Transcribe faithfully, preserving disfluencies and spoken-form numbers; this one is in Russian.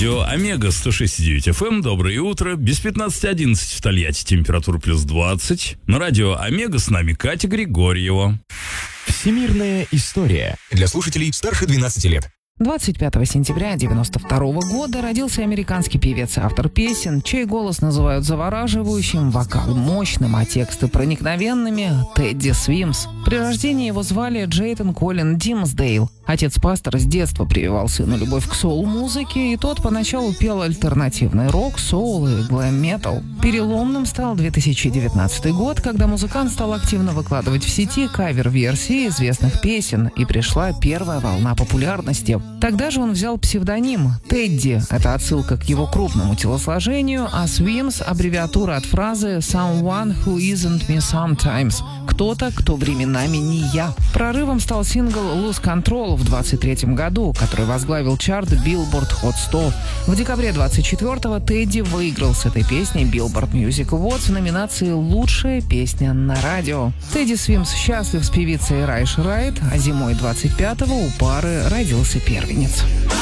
Радио Омега сто шесть и девять эф эм. Доброе утро. Без пятнадцати одиннадцать в Тольятти. Температура плюс двадцать. На радио Омега с нами Катя Григорьева. Всемирная история для слушателей старше двенадцати лет. двадцать пятого сентября девяносто второго года родился американский певец и автор песен, чей голос называют завораживающим, вокал мощным, а тексты проникновенными — Тедди Свимс. При рождении его звали Джейтон Колин Димсдейл. Отец-пастор с детства прививал сыну любовь к соул-музыке, и тот поначалу пел альтернативный рок, соул и глэм-метал. Переломным стал две тысячи девятнадцатый год, когда музыкант стал активно выкладывать в сети кавер-версии известных песен, и пришла первая волна популярности. Тогда же он взял псевдоним Тедди. Это отсылка к его крупному телосложению, а Свимс — аббревиатура от фразы «someone who isn't me sometimes» — кто-то, кто временами не я. Прорывом стал сингл «Lose Control» в двадцать третьем году, который возглавил чарт Billboard Hot сто. В декабре двадцать четвёртого Тедди выиграл с этой песней Billboard Music Awards в номинации «Лучшая песня на радио». Тедди Свимс счастлив с певицей Райш Райт, а зимой двадцать пятого у пары родился первенец.